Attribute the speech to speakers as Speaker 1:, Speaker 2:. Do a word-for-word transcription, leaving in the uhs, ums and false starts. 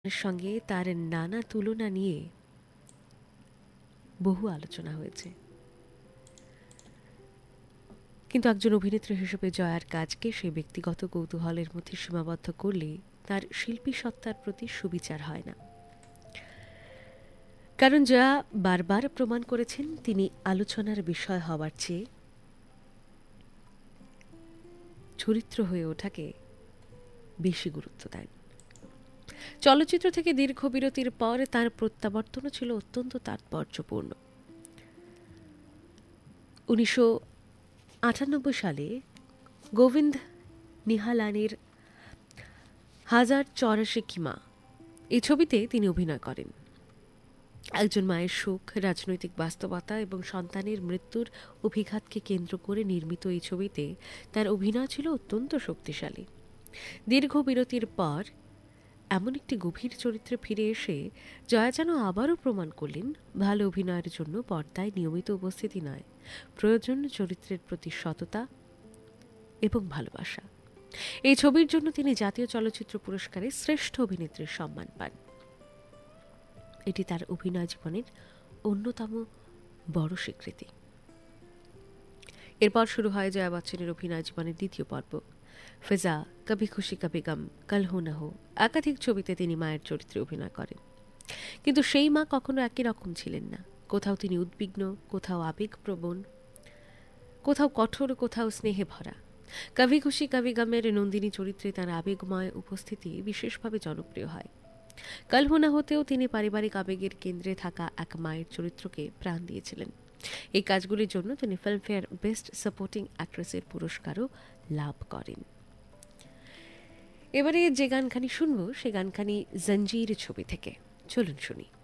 Speaker 1: এর সঙ্গে তার নানা তুলনা নিয়ে বহু আলোচনা হয়েছে, কিন্তু একজন অভিনেত্রী হিসেবে জয়ার কাজকে সেই ব্যক্তিগত কৌতূহলের মধ্যে সীমাবদ্ধ করলে তার শিল্পী সত্তার প্রতি সুবিচার হয় না। কারণ জয়া বারবার প্রমাণ করেছেন তিনি আলোচনার বিষয় হওয়ার চেয়ে চরিত্র হয়ে ওঠাকে বেশি গুরুত্ব দেন। চলচ্চিত্র থেকে দীর্ঘ বিরতির পর তার প্রত্যাবর্তনও ছিল অত্যন্ত তাৎপর্যপূর্ণ। উনিশশো আটানব্বই সালে গোবিন্দ নিহালানির হাজার চৌরাশি কিমা এই ছবিতে তিনি অভিনয় করেন। একজন মায়ের সুখ, রাজনৈতিক বাস্তবতা এবং সন্তানের মৃত্যুর অভিঘাতকে কেন্দ্র করে নির্মিত এই ছবিতে তার অভিনয় ছিল অত্যন্ত শক্তিশালী। দীর্ঘ বিরতির পর এমন একটি গভীর চরিত্রে ফিরে এসে জয়া যেন আবারও প্রমাণ করলেন ভালো অভিনয়ের জন্য পর্দায় নিয়মিত উপস্থিতি নয়, প্রয়োজন চরিত্রের প্রতি সততা এবং ভালোবাসা। এই ছবির জন্য তিনি জাতীয় চলচ্চিত্র পুরস্কারে শ্রেষ্ঠ অভিনেত্রীর সম্মান পান। এটি তার অভিনয় জীবনের অন্যতম বড় স্বীকৃতি। এরপর শুরু হয় জয়া বচ্চনের অভিনয় জীবনের দ্বিতীয় পর্ব। ফিজা, কবি খুশি কবি গম, কাল হো না হো একাধিক ছবিতে তিনি মায়ের চরিত্রে অভিনয় করেন, কিন্তু সেই মা কখনো একই রকম ছিলেন না। কোথাও তিনি উদ্বিগ্ন, কোথাও আবেগপ্রবণ, কোথাও কঠোর, কোথাও স্নেহে ভরা। কবি খুশি কবি গমের নন্দিনী চরিত্রে তার আবেগময় উপস্থিতি বিশেষভাবে জনপ্রিয় হয়। কাল হো না হতেও তিনি পারিবারিক আবেগের কেন্দ্রে থাকা এক মায়ের চরিত্রকে প্রাণ দিয়েছিলেন। এই কাজগুলির জন্য তিনি ফিল্মফেয়ার বেস্ট সাপোর্টিং অ্যাক্ট্রেসের পুরস্কারও লাভ করেন। এবারে যে গানখানি শুনবো সে গানখানি জঞ্জির ছবি থেকে, চলুন শুনি।